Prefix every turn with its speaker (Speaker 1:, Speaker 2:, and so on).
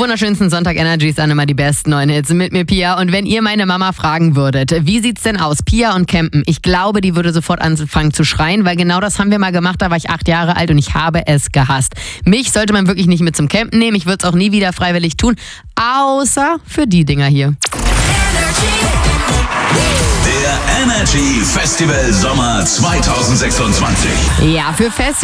Speaker 1: wunderschönsten Sonntag Energies an, immer die besten neuen Hits mit mir, Pia. Und wenn ihr meine Mama fragen würdet, wie sieht's denn aus, Pia und Campen? Ich glaube, die würde sofort anfangen zu schreien, weil genau das haben wir mal gemacht, da war ich 8 Jahre alt und ich habe es gehasst. Mich sollte man wirklich nicht mit zum Campen nehmen, ich würde es auch nie wieder freiwillig tun, außer für die Dinger hier.
Speaker 2: Der Energy Festival Sommer 2026.
Speaker 1: Ja, für